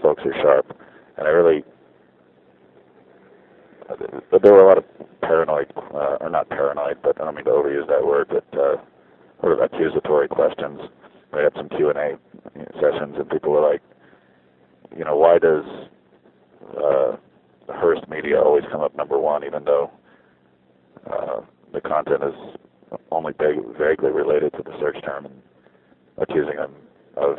folks are sharp, and I really, there were a lot of paranoid, or not paranoid, but I don't mean to overuse that word, but sort of accusatory questions. We had some Q&A sessions, and people were like, why does Hearst Media always come up number one, even though the content is only vaguely related to the search term, and accusing them of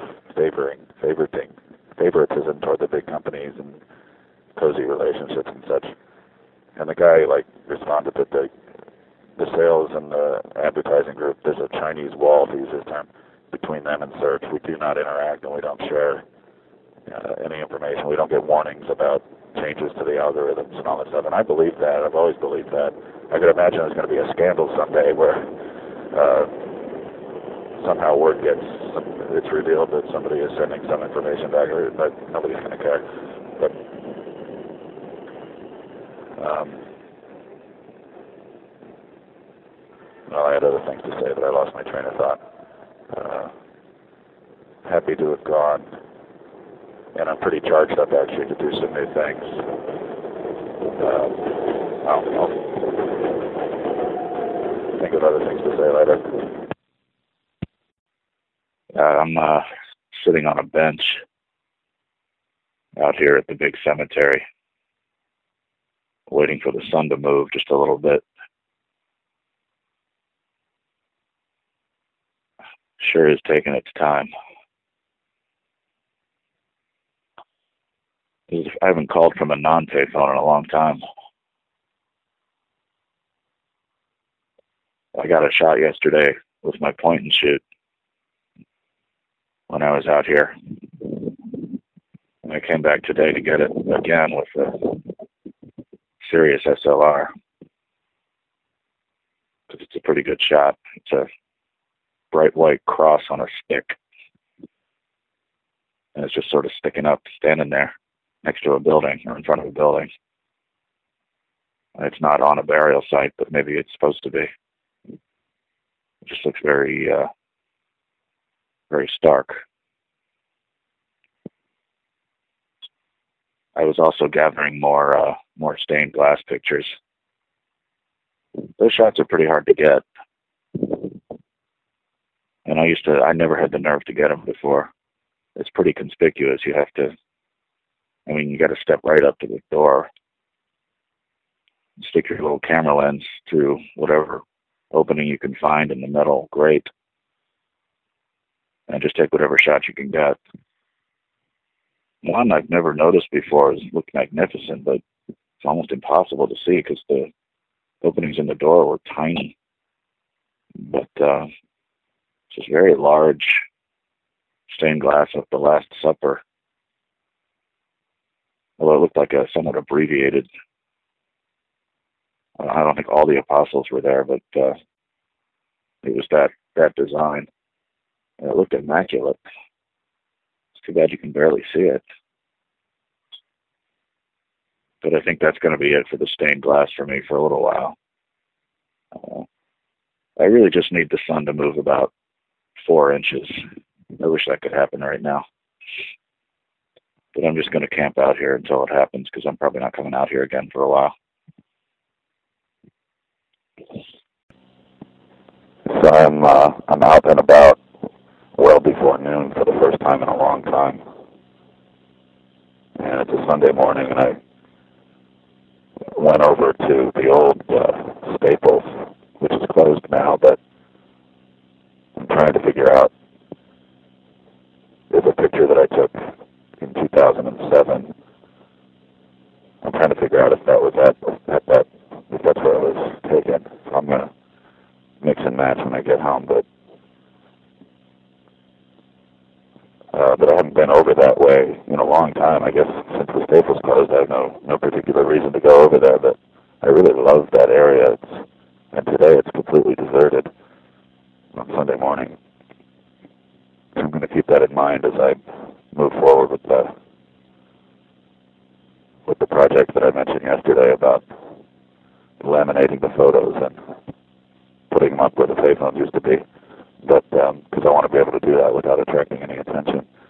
favoritism toward the big companies and cozy relationships and such. And the guy responded that the sales and the advertising group, there's a Chinese wall, to use his term, between them and search. We do not interact, and we don't share any information. We don't get warnings about changes to the algorithms and all that stuff. And I believe that. I've always believed that. I could imagine there's going to be a scandal someday where somehow word it's revealed that somebody is sending some information back, but nobody's going to care. But well, I had other things to say, but I lost my train of thought. Happy to have gone, and I'm pretty charged up actually to do some new things. I'll think of other things to say later. I'm sitting on a bench out here at the big cemetery, waiting for the sun to move just a little bit. Sure is taking its time. I haven't called from a non-pay phone in a long time. I got a shot yesterday with my point and shoot when I was out here. And I came back today to get it again with a Sirius SLR. Because it's a pretty good shot. It's a bright white cross on a stick. And it's just sort of sticking up, standing there next to a building or in front of a building. And it's not on a burial site, but maybe it's supposed to be. It just looks very, very stark. I was also gathering more stained glass pictures. Those shots are pretty hard to get. And I never had the nerve to get them before. It's pretty conspicuous. You got to step right up to the door, stick your little camera lens through whatever opening you can find in the metal grate, and just take whatever shot you can get. One I've never noticed before looked magnificent, but it's almost impossible to see because the openings in the door were tiny. But it's this very large stained glass of the Last Supper. Although it looked like a somewhat abbreviated. I don't think all the apostles were there, but it was that design. And it looked immaculate. It's too bad you can barely see it. But I think that's going to be it for the stained glass for me for a little while. I really just need the sun to move about 4 inches. I wish that could happen right now. But I'm just going to camp out here until it happens because I'm probably not coming out here again for a while. So I'm out and about well before noon for the first time in a long time. And it's a Sunday morning, and I went over to the old Staples, which is closed now, but I'm trying to figure out. There's a picture that I took in 2007. I'm trying to figure out if that was if that's where it was taken. So I'm going to mix and match when I get home, but I haven't been over that way in a long time. I guess since the Staples closed, I have no particular reason to go over there, but I really love that area. And today it's completely deserted on Sunday morning. So I'm going to keep that in mind as I move forward with the project that I mentioned yesterday about laminating the photos and putting them up where the payphones used to be. But because I want to be able to do that without attracting any attention.